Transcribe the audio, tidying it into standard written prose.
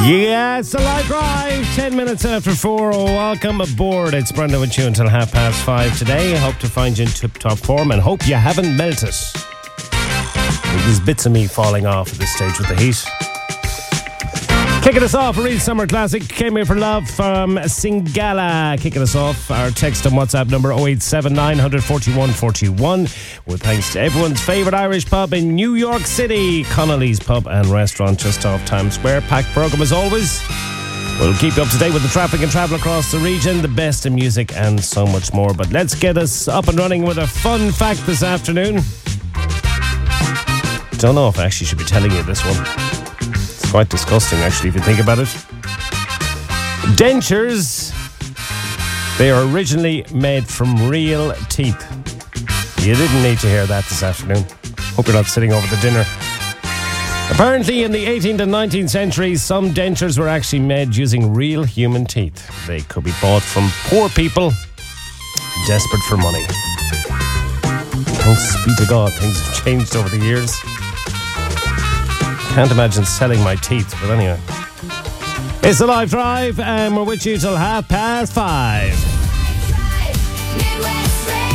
Yeah, it's the live drive. 10 minutes after 4. Welcome aboard. It's Brendan with you until 5:30 today. Hope to find you in tip-top form and hope you haven't melted. There's bits of me falling off at this stage with the heat. Kicking us off, a real summer classic. Came Here for Love from Singala. Kicking us off, our text and WhatsApp number 0879 141 41. With thanks to everyone's favourite Irish pub in New York City, Connolly's Pub and Restaurant just off Times Square. Packed programme as always. We'll keep you up to date with the traffic and travel across the region, the best in music and so much more. But let's get us up and running with a fun fact this afternoon. Don't know if I actually should be telling you this one. Quite disgusting, actually, if you think about it. Dentures, they are originally made from real teeth. You didn't need to hear that this afternoon. Hope you're not sitting over the dinner. Apparently, in the 18th and 19th centuries, some dentures were actually made using real human teeth. They could be bought from poor people desperate for money. Thanks be to God, things have changed over the years. Can't imagine selling my teeth, but anyway. It's the live drive, and we're with you till 5:30.